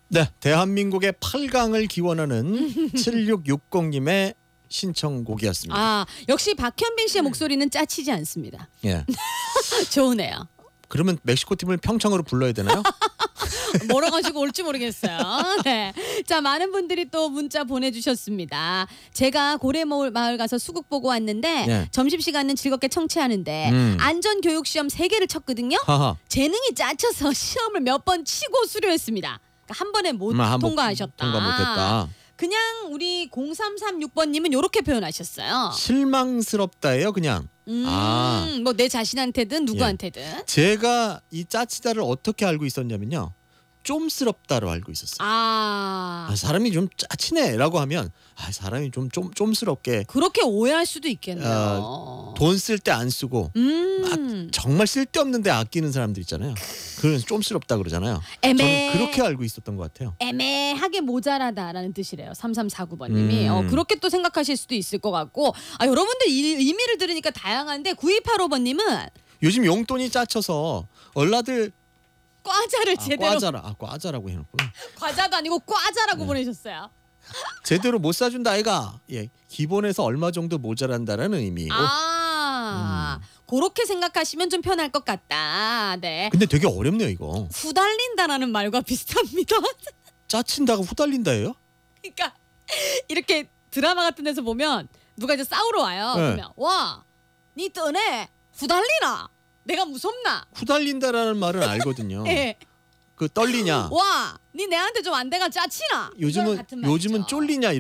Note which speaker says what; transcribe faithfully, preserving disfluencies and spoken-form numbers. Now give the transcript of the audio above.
Speaker 1: 네, 대한민국의 팔 강을 기원하는 칠육육공님의 신청곡이었습니다.
Speaker 2: 아, 역시 박현빈 씨의 목소리는 짜치지 않습니다.
Speaker 1: 예.
Speaker 2: 좋으네요.
Speaker 1: 그러면 멕시코 팀을 평창으로 불러야 되나요?
Speaker 2: 뭐라 가지고 올지 모르겠어요. 네. 자, 많은 분들이 또 문자 보내주셨습니다. 제가 고래마을 마을 가서 수국 보고 왔는데
Speaker 1: 네.
Speaker 2: 점심시간은 즐겁게 청취하는데
Speaker 1: 음.
Speaker 2: 안전교육시험 세 개를 쳤거든요.
Speaker 1: 하하.
Speaker 2: 재능이 짜쳐서 시험을 몇 번 치고 수료했습니다. 그러니까 한 번에 못
Speaker 1: 음, 한 번
Speaker 2: 통과하셨다.
Speaker 1: 통과 못했다.
Speaker 2: 그냥 우리 공삼삼육 번님은 이렇게 표현하셨어요.
Speaker 1: 실망스럽다예요, 그냥.
Speaker 2: 음,
Speaker 1: 아.
Speaker 2: 뭐 내 자신한테든 누구한테든.
Speaker 1: 제가 이 짜치다를 어떻게 알고 있었냐면요. 좀스럽다로 알고 있었어요.
Speaker 2: 아,
Speaker 1: 아, 사람이 좀 짜치네라고 하면 아, 사람이 좀 좀 좀스럽게
Speaker 2: 그렇게 오해할 수도 있겠네요.
Speaker 1: 어, 돈 쓸 때 안 쓰고
Speaker 2: 음,
Speaker 1: 정말 쓸데없는데 아끼는 사람들 있잖아요. 그런 좀스럽다 그러잖아요.
Speaker 2: 애매-
Speaker 1: 저는 그렇게 알고 있었던 것 같아요.
Speaker 2: 애매하게 모자라다라는 뜻이래요. 삼삼사구 번님이.
Speaker 1: 음.
Speaker 2: 어, 그렇게 또 생각하실 수도 있을 것 같고. 아, 여러분들 이 의미를 들으니까 다양한데 구이팔오번님은
Speaker 1: 요즘 용돈이 짜쳐서 얼라들
Speaker 2: 과자를
Speaker 1: 아,
Speaker 2: 제대로
Speaker 1: 과자라 아 과자라고 해놓구나.
Speaker 2: 과자도 아니고 과자라고
Speaker 1: 네.
Speaker 2: 보내셨어요.
Speaker 1: 제대로 못 사준다 아이가. 예, 기본에서 얼마 정도 모자란다라는 의미고.
Speaker 2: 아,
Speaker 1: 음.
Speaker 2: 그렇게 생각하시면 좀 편할 것 같다. 네.
Speaker 1: 근데 되게 어렵네요 이거.
Speaker 2: 후달린다라는 말과 비슷합니다.
Speaker 1: 짜친다가 후달린다예요?
Speaker 2: 그러니까 이렇게 드라마 같은 데서 보면 누가 이제 싸우러 와요.
Speaker 1: 네.
Speaker 2: 그러면 와, 니 떠네 후달리나? 내가 무섭나?
Speaker 1: 후달린다라는 말은 알거든요.
Speaker 2: 예.
Speaker 1: 그 떨리냐?
Speaker 2: 와, 니 내한테 좀 안 돼가 짜치나? 이거랑
Speaker 1: 요즘은
Speaker 2: 같은 말이죠.
Speaker 1: 요즘은 쫄리냐